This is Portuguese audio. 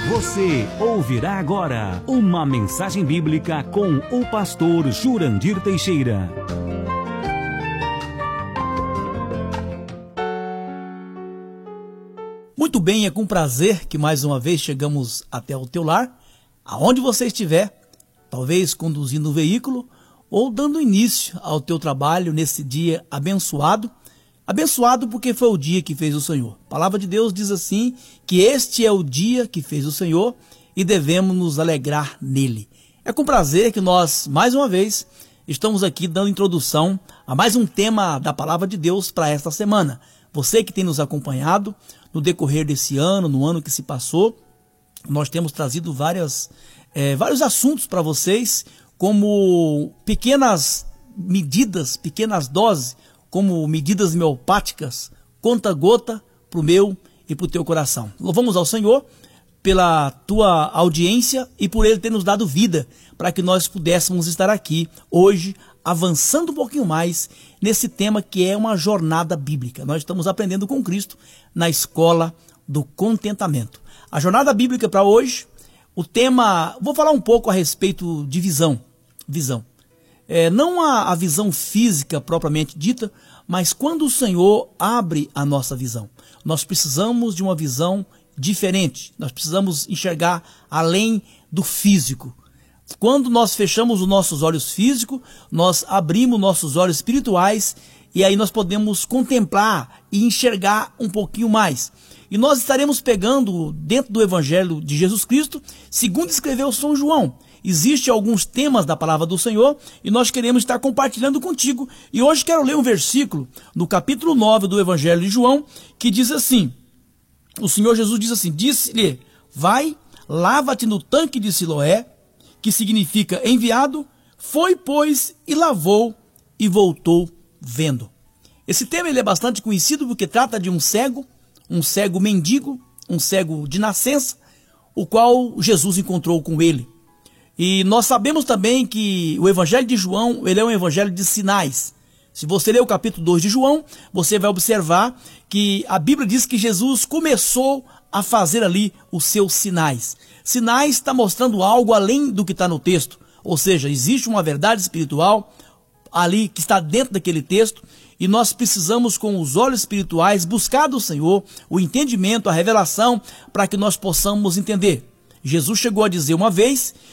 Você ouvirá agora uma mensagem bíblica com o pastor Jurandir Teixeira. Muito bem, é com prazer que mais uma vez chegamos até o teu lar, aonde você estiver, talvez conduzindo o veículo ou dando início ao teu trabalho nesse dia abençoado. Abençoado porque foi o dia que fez o Senhor. A palavra de Deus diz assim, que este é o dia que fez o Senhor e devemos nos alegrar nele. É com prazer que nós, mais uma vez, estamos aqui dando introdução a mais um tema da palavra de Deus para esta semana. Você que tem nos acompanhado no decorrer desse ano, no ano que se passou, nós temos trazido vários assuntos para vocês, como pequenas medidas, pequenas doses, como medidas homeopáticas, conta-gota para o meu e para o teu coração. Louvamos ao Senhor pela tua audiência e por Ele ter nos dado vida, para que nós pudéssemos estar aqui hoje, avançando um pouquinho mais nesse tema que é uma jornada bíblica. Nós estamos aprendendo com Cristo na escola do contentamento. A jornada bíblica para hoje, o tema, vou falar um pouco a respeito de visão. Não a visão física propriamente dita, mas quando o Senhor abre a nossa visão. Nós precisamos de uma visão diferente, nós precisamos enxergar além do físico. Quando nós fechamos os nossos olhos físicos, nós abrimos nossos olhos espirituais e aí nós podemos contemplar e enxergar um pouquinho mais. E nós estaremos pegando dentro do Evangelho de Jesus Cristo, segundo escreveu São João. Existem alguns temas da palavra do Senhor e nós queremos estar compartilhando contigo. E hoje quero ler um versículo no capítulo 9 do Evangelho de João, que diz assim, o Senhor Jesus diz assim, disse-lhe, vai, lava-te no tanque de Siloé, que significa enviado, foi, pois, e lavou e voltou vendo. Esse tema ele é bastante conhecido porque trata de um cego mendigo, um cego de nascença, o qual Jesus encontrou com ele. E nós sabemos também que o Evangelho de João, ele é um evangelho de sinais. Se você ler o capítulo 2 de João, você vai observar que a Bíblia diz que Jesus começou a fazer ali os seus sinais. Sinais está mostrando algo além do que está no texto. Ou seja, existe uma verdade espiritual ali que está dentro daquele texto e nós precisamos com os olhos espirituais buscar do Senhor o entendimento, a revelação para que nós possamos entender. Jesus chegou a dizer uma vez